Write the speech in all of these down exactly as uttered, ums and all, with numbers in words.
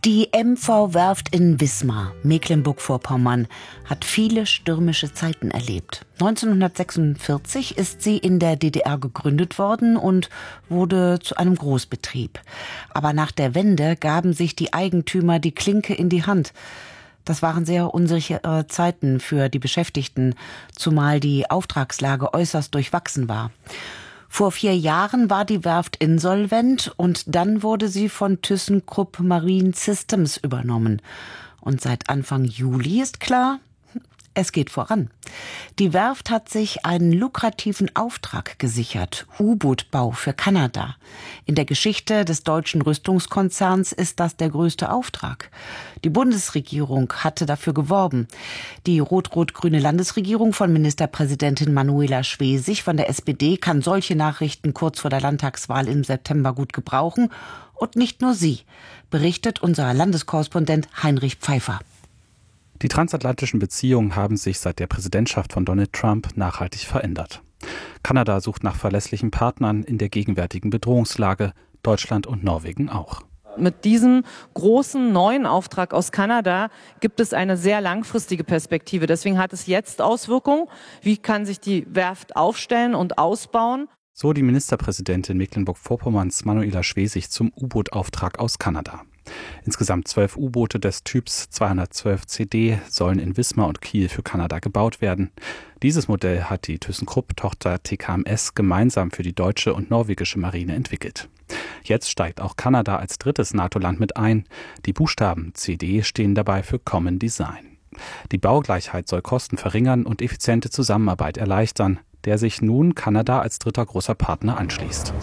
Die M V-Werft in Wismar, Mecklenburg-Vorpommern, hat viele stürmische Zeiten erlebt. neunzehnhundertsechsundvierzig ist sie in der D D R gegründet worden und wurde zu einem Großbetrieb. Aber nach der Wende gaben sich die Eigentümer die Klinke in die Hand. Das waren sehr unsichere Zeiten für die Beschäftigten, zumal die Auftragslage äußerst durchwachsen war. Vor vier Jahren war die Werft insolvent und dann wurde sie von ThyssenKrupp Marine Systems übernommen. Und seit Anfang Juli ist klar, es geht voran. Die Werft hat sich einen lukrativen Auftrag gesichert, U-Boot-Bau für Kanada. In der Geschichte des deutschen Rüstungskonzerns ist das der größte Auftrag. Die Bundesregierung hatte dafür geworben. Die rot-rot-grüne Landesregierung von Ministerpräsidentin Manuela Schwesig von der S P D kann solche Nachrichten kurz vor der Landtagswahl im September gut gebrauchen. Und nicht nur sie, berichtet unser Landeskorrespondent Heinrich Pfeiffer. Die transatlantischen Beziehungen haben sich seit der Präsidentschaft von Donald Trump nachhaltig verändert. Kanada sucht nach verlässlichen Partnern in der gegenwärtigen Bedrohungslage, Deutschland und Norwegen auch. Mit diesem großen neuen Auftrag aus Kanada gibt es eine sehr langfristige Perspektive. Deswegen hat es jetzt Auswirkungen. Wie kann sich die Werft aufstellen und ausbauen? So die Ministerpräsidentin Mecklenburg-Vorpommerns Manuela Schwesig zum U-Boot-Auftrag aus Kanada. Insgesamt zwölf U-Boote des Typs zweihundertzwölf C D sollen in Wismar und Kiel für Kanada gebaut werden. Dieses Modell hat die ThyssenKrupp-Tochter T K M S gemeinsam für die deutsche und norwegische Marine entwickelt. Jetzt steigt auch Kanada als drittes NATO-Land mit ein. Die Buchstaben C D stehen dabei für Common Design. Die Baugleichheit soll Kosten verringern und effiziente Zusammenarbeit erleichtern, der sich nun Kanada als dritter großer Partner anschließt.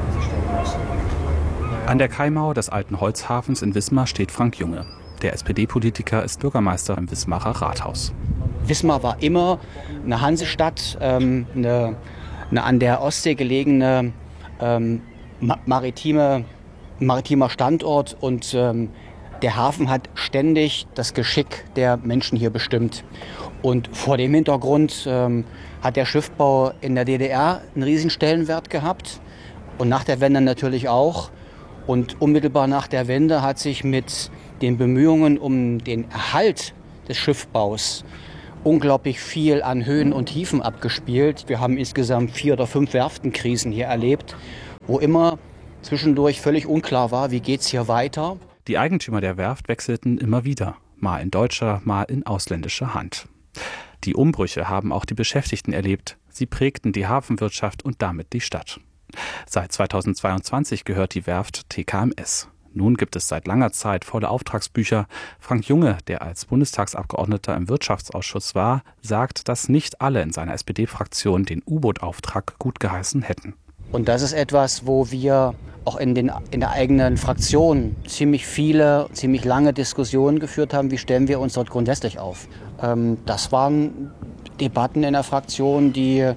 An der Kaimauer des alten Holzhafens in Wismar steht Frank Junge. Der S P D-Politiker ist Bürgermeister im Wismarer Rathaus. Wismar war immer eine Hansestadt, ähm, eine, eine an der Ostsee gelegene ähm, maritime, maritimer Standort. Und ähm, der Hafen hat ständig das Geschick der Menschen hier bestimmt. Und vor dem Hintergrund ähm, hat der Schiffbau in der D D R einen riesen Stellenwert gehabt und nach der Wende natürlich auch. Und unmittelbar nach der Wende hat sich mit den Bemühungen um den Erhalt des Schiffbaus unglaublich viel an Höhen und Tiefen abgespielt. Wir haben insgesamt vier oder fünf Werftenkrisen hier erlebt, wo immer zwischendurch völlig unklar war, wie geht's hier weiter. Die Eigentümer der Werft wechselten immer wieder, mal in deutscher, mal in ausländischer Hand. Die Umbrüche haben auch die Beschäftigten erlebt. Sie prägten die Hafenwirtschaft und damit die Stadt. Seit zweitausendzweiundzwanzig gehört die Werft T K M S. Nun gibt es seit langer Zeit volle Auftragsbücher. Frank Junge, der als Bundestagsabgeordneter im Wirtschaftsausschuss war, sagt, dass nicht alle in seiner S P D-Fraktion den U-Boot-Auftrag gut geheißen hätten. Und das ist etwas, wo wir auch in, den, in der eigenen Fraktion ziemlich viele, ziemlich lange Diskussionen geführt haben, wie stellen wir uns dort grundsätzlich auf. Ähm, das waren Debatten in der Fraktion, die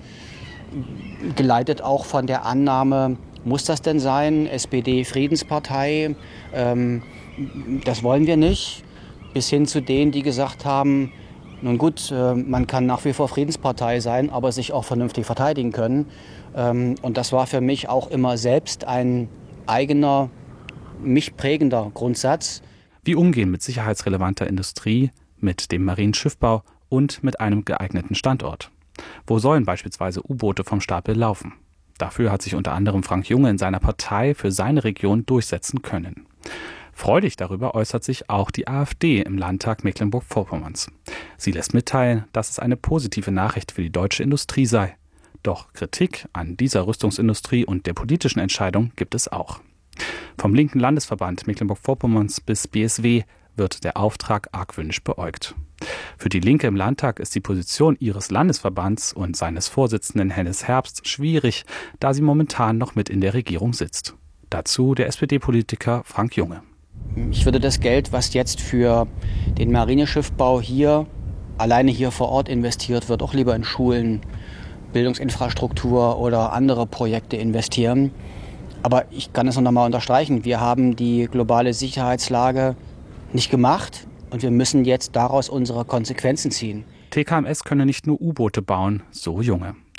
geleitet auch von der Annahme, muss das denn sein, S P D Friedenspartei, ähm, das wollen wir nicht, bis hin zu denen, die gesagt haben, nun gut, äh, man kann nach wie vor Friedenspartei sein, aber sich auch vernünftig verteidigen können. Ähm, und das war für mich auch immer selbst ein eigener, mich prägender Grundsatz. Wie umgehen mit sicherheitsrelevanter Industrie, mit dem Marinenschiffbau und mit einem geeigneten Standort? Wo sollen beispielsweise U-Boote vom Stapel laufen? Dafür hat sich unter anderem Frank Junge in seiner Partei für seine Region durchsetzen können. Freudig darüber äußert sich auch die AfD im Landtag Mecklenburg-Vorpommerns. Sie lässt mitteilen, dass es eine positive Nachricht für die deutsche Industrie sei. Doch Kritik an dieser Rüstungsindustrie und der politischen Entscheidung gibt es auch. Vom linken Landesverband Mecklenburg-Vorpommerns bis B S W wird der Auftrag argwöhnisch beäugt. Für die Linke im Landtag ist die Position ihres Landesverbands und seines Vorsitzenden Hennes Herbst schwierig, da sie momentan noch mit in der Regierung sitzt. Dazu der S P D-Politiker Frank Junge. Ich würde das Geld, was jetzt für den Marineschiffbau hier, alleine hier vor Ort investiert wird, auch lieber in Schulen, Bildungsinfrastruktur oder andere Projekte investieren. Aber ich kann es noch einmal unterstreichen, wir haben die globale Sicherheitslage nicht gemacht. Und wir müssen jetzt daraus unsere Konsequenzen ziehen. T K M S könne nicht nur U-Boote bauen, so Junge.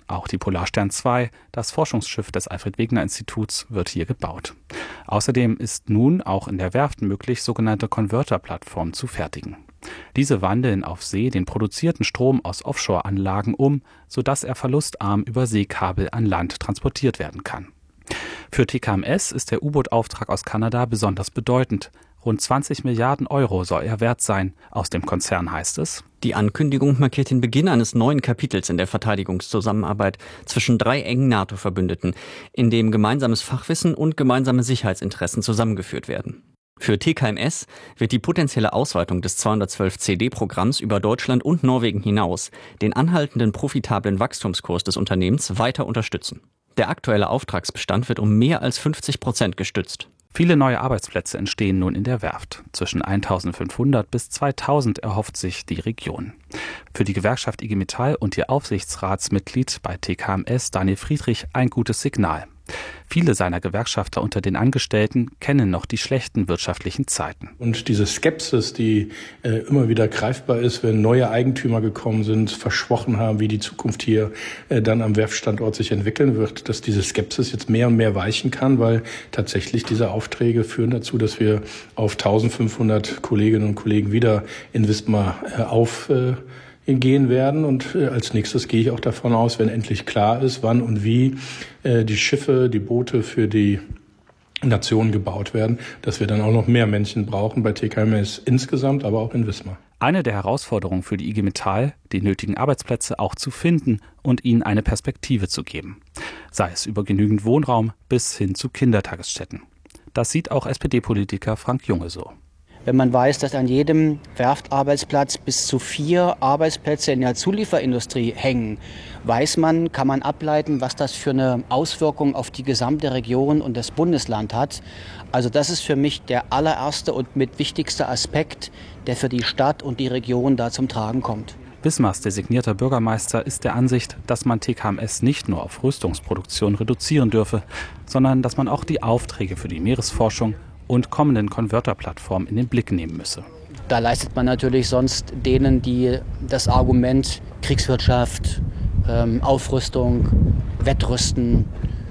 Auch die Polarstern zwei, das Forschungsschiff des Alfred-Wegener-Instituts, wird hier gebaut. Außerdem ist nun auch in der Werft möglich, sogenannte Konverterplattformen zu fertigen. Diese wandeln auf See den produzierten Strom aus Offshore-Anlagen um, sodass er verlustarm über Seekabel an Land transportiert werden kann. Für T K M S ist der U-Boot-Auftrag aus Kanada besonders bedeutend. Rund zwanzig Milliarden Euro soll er wert sein. Aus dem Konzern heißt es: Die Ankündigung markiert den Beginn eines neuen Kapitels in der Verteidigungszusammenarbeit zwischen drei engen NATO-Verbündeten, in dem gemeinsames Fachwissen und gemeinsame Sicherheitsinteressen zusammengeführt werden. Für T K M S wird die potenzielle Ausweitung des zweihundertzwölf C D-Programms über Deutschland und Norwegen hinaus den anhaltenden profitablen Wachstumskurs des Unternehmens weiter unterstützen. Der aktuelle Auftragsbestand wird um mehr als fünfzig Prozent gestützt. Viele neue Arbeitsplätze entstehen nun in der Werft. Zwischen eintausendfünfhundert bis zweitausend erhofft sich die Region. Für die Gewerkschaft I G Metall und ihr Aufsichtsratsmitglied bei T K M S, Daniel Friedrich, ein gutes Signal. Viele seiner Gewerkschafter unter den Angestellten kennen noch die schlechten wirtschaftlichen Zeiten. Und diese Skepsis, die äh, immer wieder greifbar ist, wenn neue Eigentümer gekommen sind, versprochen haben, wie die Zukunft hier äh, dann am Werftstandort sich entwickeln wird, dass diese Skepsis jetzt mehr und mehr weichen kann, weil tatsächlich diese Aufträge führen dazu, dass wir auf eintausendfünfhundert Kolleginnen und Kollegen wieder in Wismar äh, auf äh, gehen werden. Und äh, als nächstes gehe ich auch davon aus, wenn endlich klar ist, wann und wie äh, die Schiffe, die Boote für die Nationen gebaut werden, dass wir dann auch noch mehr Menschen brauchen bei T K M S insgesamt, aber auch in Wismar. Eine der Herausforderungen für die I G Metall, die nötigen Arbeitsplätze auch zu finden und ihnen eine Perspektive zu geben. Sei es über genügend Wohnraum bis hin zu Kindertagesstätten. Das sieht auch S P D-Politiker Frank Junge so. Wenn man weiß, dass an jedem Werftarbeitsplatz bis zu vier Arbeitsplätze in der Zulieferindustrie hängen, weiß man, kann man ableiten, was das für eine Auswirkung auf die gesamte Region und das Bundesland hat. Also das ist für mich der allererste und mit wichtigste Aspekt, der für die Stadt und die Region da zum Tragen kommt. Wismars designierter Bürgermeister ist der Ansicht, dass man T K M S nicht nur auf Rüstungsproduktion reduzieren dürfe, sondern dass man auch die Aufträge für die Meeresforschung und kommenden Konverterplattformen in den Blick nehmen müsse. Da leistet man natürlich sonst denen, die das Argument Kriegswirtschaft, ähm, Aufrüstung, Wettrüsten,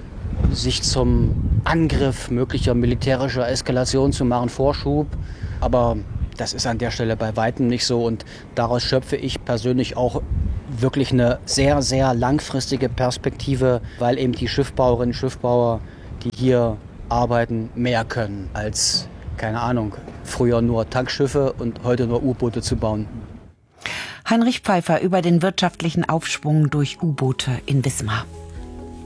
sich zum Angriff möglicher militärischer Eskalation zu machen, Vorschub. Aber das ist an der Stelle bei weitem nicht so und daraus schöpfe ich persönlich auch wirklich eine sehr, sehr langfristige Perspektive, weil eben die Schiffbauerinnen und Schiffbauer, die hier arbeiten, mehr können als, keine Ahnung, früher nur Tankschiffe und heute nur U-Boote zu bauen. Heinrich Pfeiffer über den wirtschaftlichen Aufschwung durch U-Boote in Wismar.